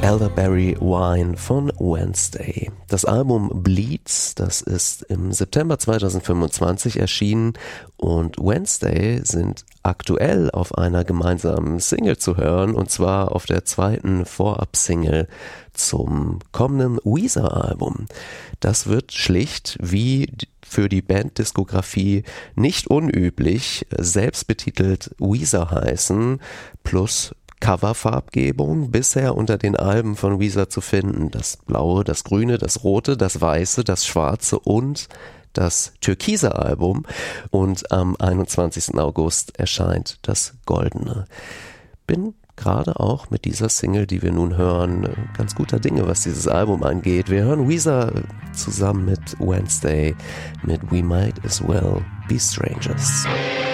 Elderberry Wine von Wednesday. Das Album Bleeds, das ist im September 2025 erschienen und Wednesday sind aktuell auf einer gemeinsamen Single zu hören, und zwar auf der zweiten Vorab-Single zum kommenden Weezer-Album. Das wird schlicht wie für die Banddiskografie nicht unüblich selbstbetitelt Weezer heißen, plus Coverfarbgebung bisher unter den Alben von Weezer zu finden. Das Blaue, das Grüne, das Rote, das Weiße, das Schwarze und das Türkise Album. Und am 21. August erscheint das Goldene. Bin gerade auch mit dieser Single, die wir nun hören, ganz guter Dinge, was dieses Album angeht. Wir hören Weezer zusammen mit Wednesday mit We Might As Well Be Strangers.